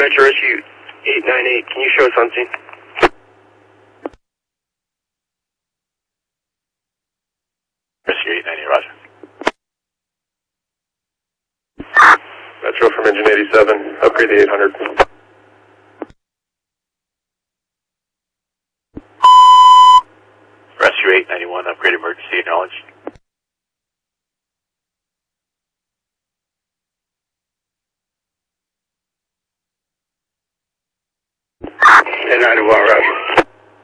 Metro Rescue 898, can you show us on scene? Rescue 898, roger. Metro from engine 87, upgrade the 800. Rescue 891, upgrade emergency, acknowledge. 891, roger.